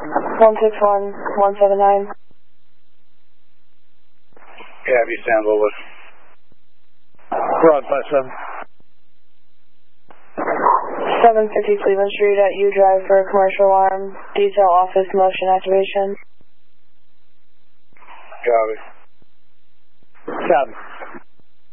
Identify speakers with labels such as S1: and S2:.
S1: 161-179.
S2: Abby, stand over.
S3: Broad 57.
S1: 750 Cleveland Street at U Drive for a commercial alarm. Detail office motion activation.
S2: Copy.
S3: Copy.